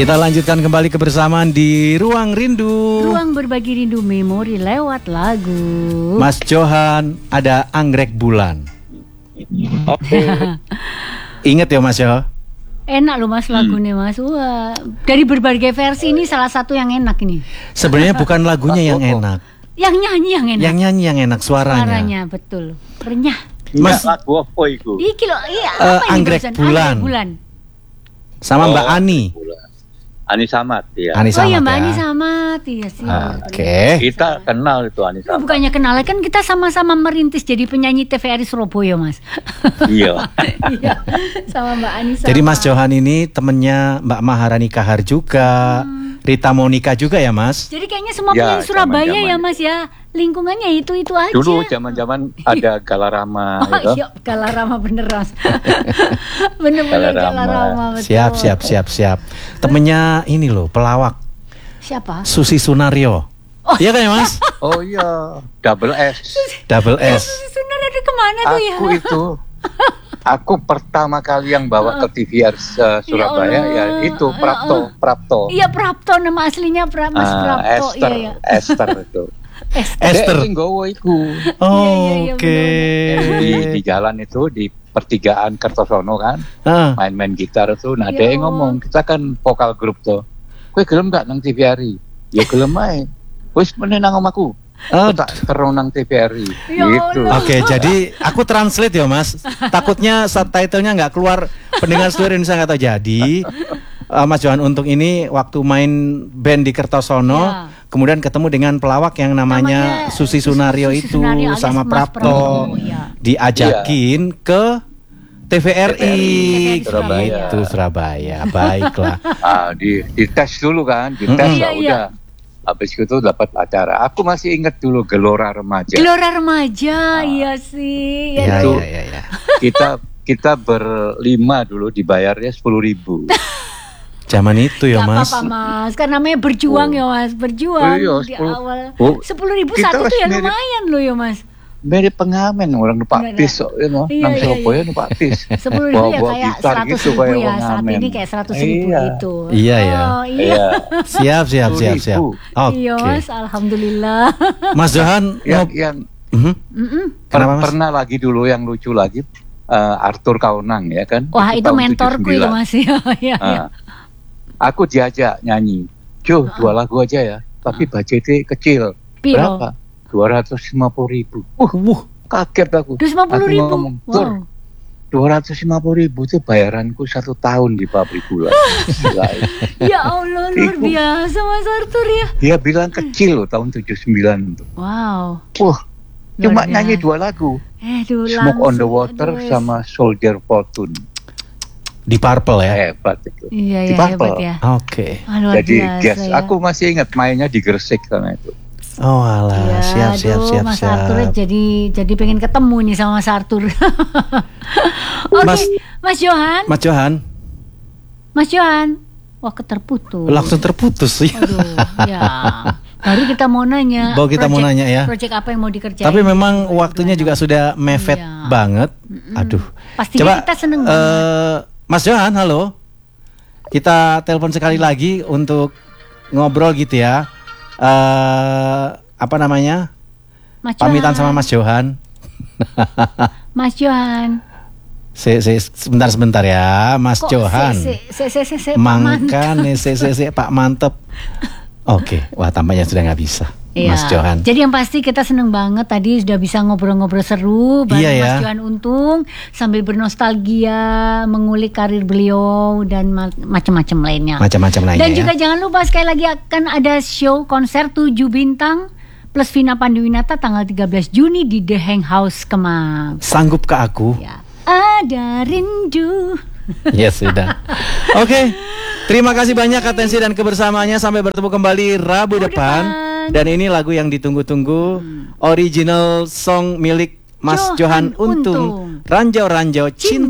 Kita lanjutkan kembali kebersamaan di Ruang Rindu. Ruang berbagi rindu memori lewat lagu. Mas Johan, ada Anggrek Bulan. Oke. Ingat ya Mas ya? Enak loh Mas lagunya Mas. Wah, dari berbagai versi ini salah satu yang enak ini. Sebenarnya bukan lagunya yang enak. Yang nyanyi yang enak. Yang nyanyi yang enak suaranya. Suaranya betul. Renyah. Mas lagu apa itu? Iki loh, iya apa ini Anggrek barusan? Bulan. Anggrek Bulan. Sama Mbak Ani. Ani Samad ya. Ani Oh Samad ya Mbak ya. Ani Samad ya sih. Oke. Kita kenal itu Ani Samad. Bukannya kenal, kan kita sama-sama merintis jadi penyanyi TVRI Surabaya Mas. Iya. Iya, sama Mbak Ani Samad. Jadi Mas Johan ini temennya Mbak Maharani Kahar juga, Rita Monica juga ya Mas? Jadi kayaknya semua Ya, penyanyi Surabaya zaman-zaman ya Mas ya. Lingkungannya itu aja. Dulu zaman-zaman ada Galarama Oh gitu. iya, Galarama bener Mas. Bener-bener Galarama betul. Siap. Temennya ini loh, pelawak Siapa? Susi Sunario. Iya kan ya Mas? Oh iya, Double S. Double S. Sunar ada kemana tuh ya? Aku pertama kali yang bawa ke TVR Surabaya ya itu Prapto. Iya Prapto, nama aslinya Mas Prapto. Esther itu. Esther. Nggowo iku. Iya, Oke. Di jalan itu di pertigaan Kertosono kan, main-main gitar tuh. Nah, dia ngomong, kita kan vokal grup tuh. Kowe gelem gak nang TVRI? Ya gelem ae. Wis meneh nang omahku. Tak terus nang TVRI. Gitu. Oke, jadi aku translate ya Mas. Takutnya subtitlenya nggak keluar, pendengar seluruh Indonesia nggak tahu. Jadi Mas Johan Untung ini waktu main band di Kertosono, kemudian ketemu dengan pelawak yang namanya Susi Sunario itu sama Prapto, diajakin ke TVRI Surabaya. Gitu, Surabaya. Baiklah. Di tes dulu kan, di tes lah udah. Habis itu dapat acara. Aku masih ingat dulu Gelora Remaja. Gelora Remaja, iya sih. Iya. Kita berlima dulu dibayarnya 10.000. Zaman itu ya Mas. Gak apa-apa Mas, kan namanya berjuang ya Mas, berjuang di awal. 10.000 satu tuh ya lumayan loh ya Mas. Mirip pengamen orang numpak bis kok, nang Surabaya numpak bis. 10.000 ya kayak 100.000 ya, saat ini kayak 100.000 gitu. Iya ya. Iya. Siap. Iya Mas, alhamdulillah. Mas Johan yang pernah lagi dulu yang lucu lagi, Arthur Kaunang ya kan. Wah itu mentorku itu Mas ya. Aku diajak nyanyi, Jo 2 lagu aja ya, tapi budgetnya kecil. Berapa? 250.000. Kaget aku. 250.000. Wow. 250.000 itu bayaranku 1 tahun di pabrik gula. Ya Allah, luar biasa Mas Arthur ya. Dia bilang kecil loh tahun 79 itu. Wow. Cuma nyanyi 2 lagu. Smoke on the Water sama Soldier Fortune. Di Purple ya? Hebat itu. Iya, di Purple. Hebat ya. Oke. Jadi aku masih ingat mainnya di Gresik sama itu. Oh alah, siap. Mas Arthur jadi pengen ketemu nih sama Mas Arthur. Oke, Mas Johan. Wah, terputus. Langsung terputus ya. Aduh, ya. Baru kita mau nanya. Ya. Proyek apa yang mau dikerjain? Tapi memang waktunya juga sudah mepet banget. Aduh. Pastinya kita seneng banget. Mas Johan, halo. Kita telepon sekali lagi untuk ngobrol gitu ya. Apa namanya? Pamitan sama Mas Johan. Mas Johan. Sebentar ya, Mas Johan. Pak Mantep. Oke, wah tampaknya sudah nggak bisa. Mas Johan. Jadi yang pasti kita seneng banget tadi sudah bisa ngobrol-ngobrol seru bareng Mas Johan Untung sambil bernostalgia mengulik karir beliau dan macam-macam lainnya. Dan juga jangan lupa sekali lagi akan ada show konser 7 bintang plus Vina Panduwinata tanggal 13 Juni di The Hang House Kemang. Sanggup ke aku? Ya. Ada rindu. Yes, sudah. Oke. Terima kasih banyak atensi dan kebersamaannya. Sampai bertemu kembali Rabu depan. Dan ini lagu yang ditunggu-tunggu, original song milik Mas Johan Untung, Ranjau Cinta.